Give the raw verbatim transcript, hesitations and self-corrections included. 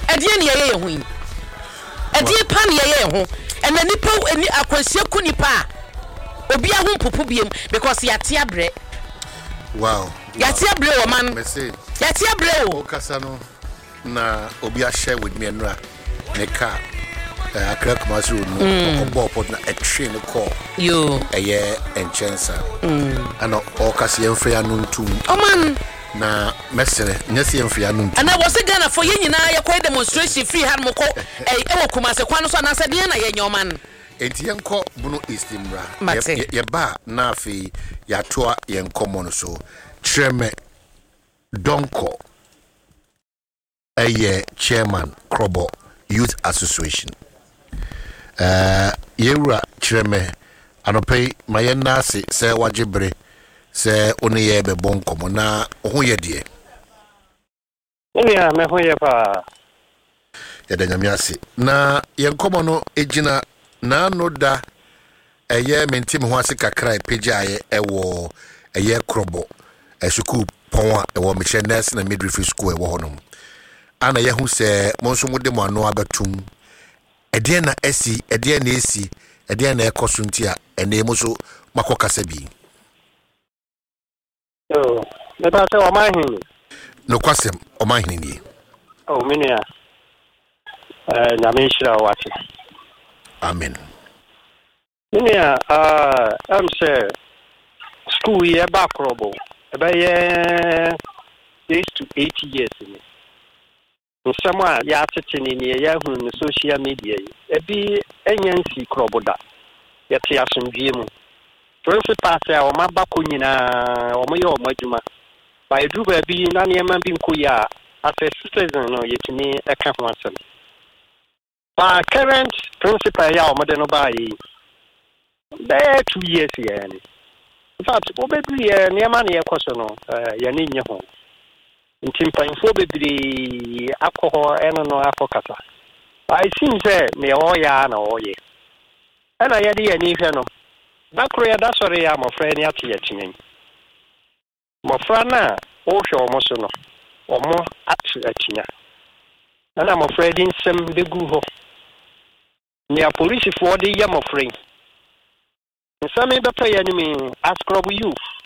ɛdeɛ ne yɛyɛ yɛ ho yi ɛdeɛ pa ne yɛyɛ yɛ ho ɛna nipa ani akwansia ku nipa obi aho popo biem because yate abrɛ wow yate abrɛ wo man yate abrɛ wo okasa no na obi a share with me enra ne car akra Kumasi road no obo pod na a train call yo eye enchensa ana okasa yemfre ya no ntum o man na mesere nyese yemfre ya no ntum ana wo se Ghana for ye nyina ye kwa demonstration free hard moko e wo Kumasi kwa no so na se de na ye nyoman enti yenko bunu istimra ye ba na afi ya toa yenkomo no so treme donko eye chairman Krobo Youth Association uh yewura treme anopai mayena se se wajebre se oni ye be bonkomo na ho ye de oni a me ho ye pa ya da nyamiase na yenkomo no ejina na no da eye mentim ho ase kakra pejaye ewo eye Krobo esuku pon a ewo meche nurse na midwifery school ewo honom ana yehu se monso mode mo ano abatum ede na esi ede na esi ede na ekoso ntia ene mo so makokasa bi oh me ba se o mahin no kwasem o mahin ni oh minia eh na me shira wati amen minia ah am se school ye ba Krobo e ba ye six to eight years ni Someone ya tete ni ya hu no social media ebi enyansi Krobo da yete asomdwie mu principal say o mabako nyina o moye o madwuma ba edu ba bi na ne ma bi nko ya as a citizen no yetumi eka ho asem ba current principal ya o mode no ba yi be two years ya ni in fact obedu ye ne ma ne yekoso no ya ne nye ho ntimpa info bebiri akọ eno no akọkata I seem say me o ya na o ye ana ye de ye ni hwe no na kro ya da sori ya mo fra ni ate ye tinen mo fra na o hwe o mo so no o mo ate atinya ana mo fra di nsem begu ho ni a police for de ye mo fra nsame be pa ye ni me as Krobo youth